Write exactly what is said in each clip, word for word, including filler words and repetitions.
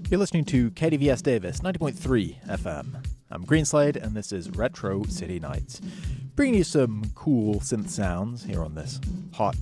You're listening to K D V S Davis, ninety point three F M. I'm Greenslade, and this is Retro City Nights. Bringing you some cool synth sounds here on this hot,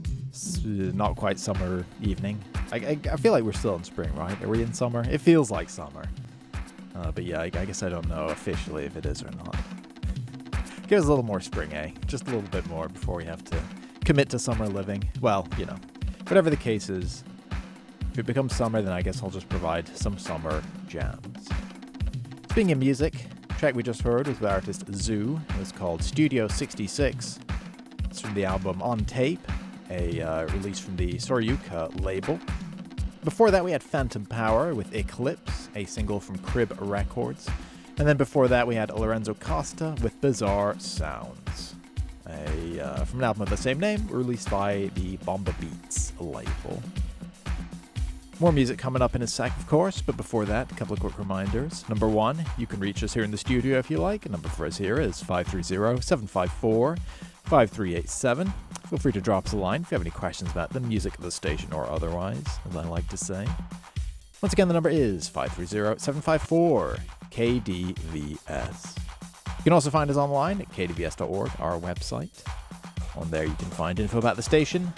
not quite summer evening. I, I, I feel like we're still in spring, right? Are we in summer? It feels like summer. Uh, but yeah, I, I guess I don't know officially if it is or not. Give us a little more spring, eh? Just a little bit more before we have to commit to summer living. Well, you know, whatever the case is, if it becomes summer, then I guess I'll just provide some summer jams. Speaking of music, the track we just heard was by artist Zoo. It was called Studio sixty-six. It's from the album On Tape, a uh, release from the Soryuka label. Before that, we had Phantom Power with Eclipse, a single from Crib Records. And then before that, we had Lorenzo Costa with Bizarre Sounds, a uh, from an album of the same name, released by the Bomba Beats label. More music coming up in a sec, of course, but before that, a couple of quick reminders. Number one, you can reach us here in the studio if you like. A number for us here is five three zero, seven five four, five three eight seven. Feel free to drop us a line if you have any questions about the music of the station or otherwise, as I like to say. Once again, the number is five three zero, seven five four, K D V S. You can also find us online at k d v s dot org, our website. On there you can find info about the station,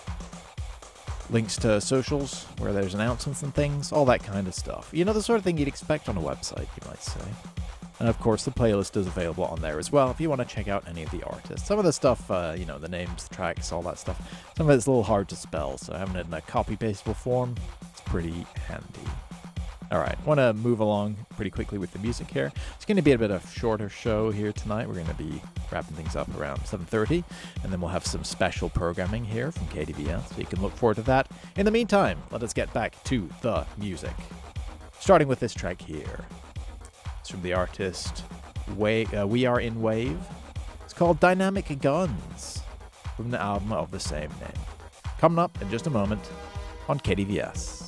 links to socials where there's announcements and things, all that kind of stuff. You know, the sort of thing you'd expect on a website, you might say. And of course, the playlist is available on there as well if you want to check out any of the artists. Some of the stuff, uh, you know, the names, the tracks, all that stuff, some of it's a little hard to spell, so having it in a copy-pastable form, it's pretty handy. Alright, want to move along pretty quickly with the music here. It's going to be a bit of a shorter show here tonight. We're going to be wrapping things up around seven thirty, and then we'll have some special programming here from K D V S, so you can look forward to that. In the meantime, let us get back to the music. Starting with this track here. It's from the artist Wa- uh, We Are in Wave. It's called Dynamic Guns, from the album of the same name. Coming up in just a moment on K D V S.